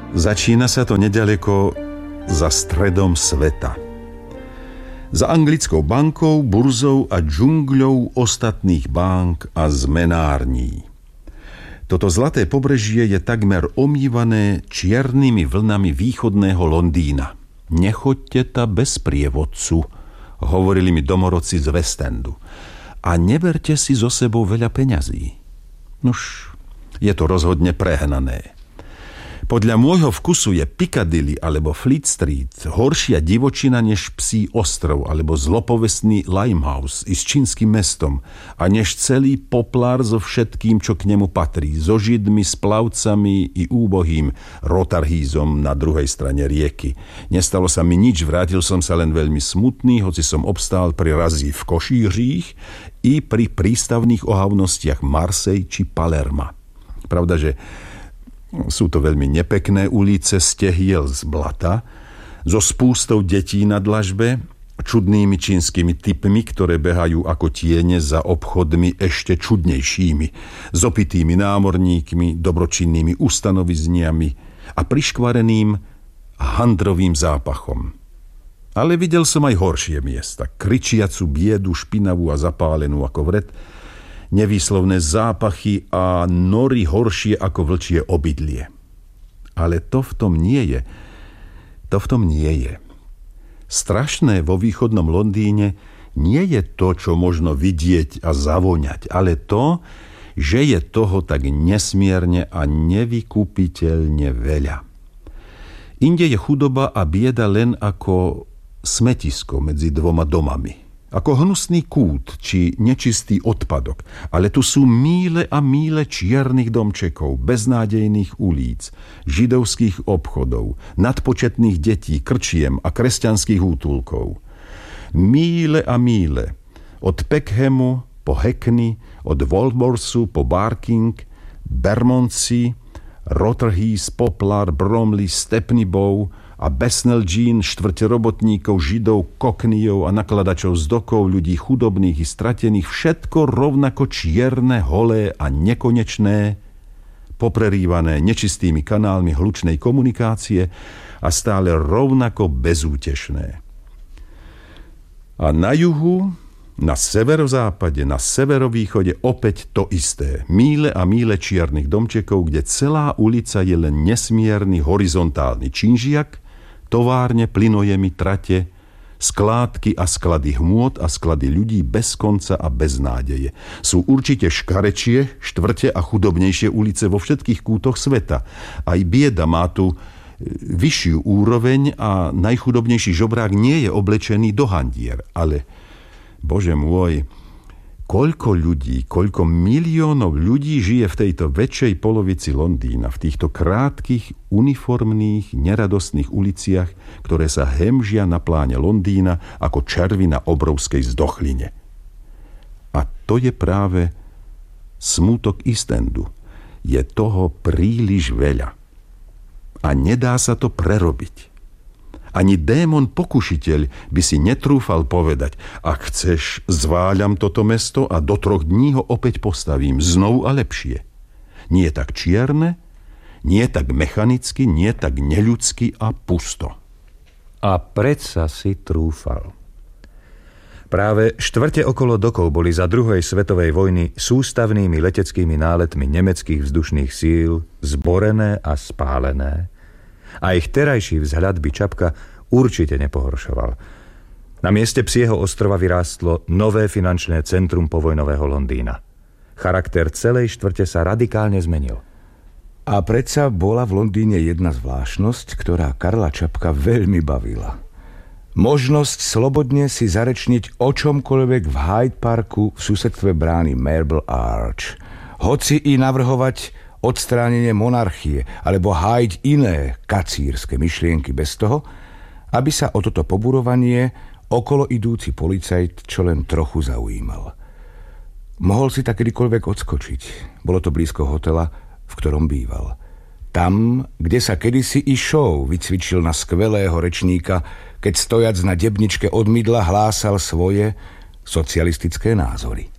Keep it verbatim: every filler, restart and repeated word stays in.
Začína sa to nedaleko za stredom sveta. Za anglickou bankou, burzou a džungľou ostatných bank a zmenární. Toto zlaté pobrežie je takmer omývané čiernymi vlnami východného Londýna. Nechoďte ta bez prievodcu, hovorili mi domorodci z West Endu. A neberte si so sebou veľa peňazí. Nuž, je to rozhodne prehnané. Podľa môjho vkusu je Piccadilly alebo Fleet Street horšia divočina než Psí ostrov alebo zlopovestný Limehouse i s čínskym mestom a než celý Poplár so všetkým, čo k nemu patrí, so židmi, splavcami i úbohým Rotarhízom na druhej strane rieky. Nestalo sa mi nič, vrátil som sa len veľmi smutný, hoci som obstál pri razí v Košířích i pri prístavných ohavnostiach Marseille či Palerma. Pravda, že sú to veľmi nepekné ulice stehiel z blata, so spústou detí na dlažbe, čudnými čínskymi typmi, ktoré behajú ako tiene za obchodmi ešte čudnejšími, s opitými námorníkmi, dobročinnými ustanovizniami a priškvareným handrovým zápachom. Ale videl som aj horšie miesta, kričiacu biedu, špinavú a zapálenú ako vret, nevýslovné zápachy a nory horšie ako vlčie obydlie. Ale to v tom nie je. To v tom nie je. Strašné vo východnom Londýne nie je to, čo možno vidieť a zavoňať, ale to, že je toho tak nesmierne a nevykupiteľne veľa. Inde je chudoba a bieda len ako smetisko medzi dvoma domami. Ako hnusný kút či nečistý odpadok, ale tu sú míle a míle čiernych domčekov, beznádejných ulíc, židovských obchodov, nadpočetných detí, krčiem a kresťanských útulkov. Míle a míle, od Peckhemu po Hackney, od Walworthu po Barking, Bermondsey, Rotherhithe, Poplar, Bromley, Stepney Bow a Bethnal Green, štvrte robotníkov, židov, koknijov a nakladačov z dokov, ľudí chudobných i stratených, všetko rovnako čierne, holé a nekonečné, poprerývané nečistými kanálmi hlučnej komunikácie a stále rovnako bezútešné. A na juhu, na severozápade, na severovýchode opäť to isté. Míle a míle čiernych domčekov, kde celá ulica je len nesmierny horizontálny činžiak, továrne, plynojemy, trate, skládky a sklady hmôt a sklady ľudí bez konca a bez nádeje. Sú určite škarečie, štvrte a chudobnejšie ulice vo všetkých kútoch sveta. Aj bieda má tu vyššiu úroveň a najchudobnejší žobrák nie je oblečený do handier, ale Bože môj, koľko ľudí, koľko miliónov ľudí žije v tejto väčšej polovici Londýna, v týchto krátkych, uniformných, neradostných uliciach, ktoré sa hemžia na pláne Londýna ako červy na obrovskej zdochline. A to je práve smútok East Endu. Je toho príliš veľa. A nedá sa to prerobiť. Ani démon pokušiteľ by si netrúfal povedať: ak chceš, zváľam toto mesto a do troch dní ho opäť postavím znovu a lepšie. Nie tak čierne, nie tak mechanicky, nie tak neľudsky a pusto. A predsa si trúfal. Práve štvrte okolo dokov boli za druhej svetovej vojny sústavnými leteckými náletmi nemeckých vzdušných síl zborené a spálené. A ich terajší vzhľad by Čapka určite nepohoršoval. Na mieste Psieho ostrova vyrástlo nové finančné centrum povojnového Londýna. Charakter celej štvrte sa radikálne zmenil. A predsa bola v Londýne jedna zvláštnosť, ktorá Karla Čapka veľmi bavila. Možnosť slobodne si zarečniť o čomkoľvek v Hyde Parku v susedstve brány Marble Arch. Hoci i navrhovať odstránenie monarchie alebo hájiť iné kacírske myšlienky bez toho, aby sa o toto poburovanie okolo idúci policajt čo len trochu zaujímal. Mohol si tak kedykoľvek odskočiť. Bolo to blízko hotela, v ktorom býval. Tam, kde sa kedysi i Shaw vycvičil na skvelého rečníka, keď stojac na debničke od mydla hlásal svoje socialistické názory.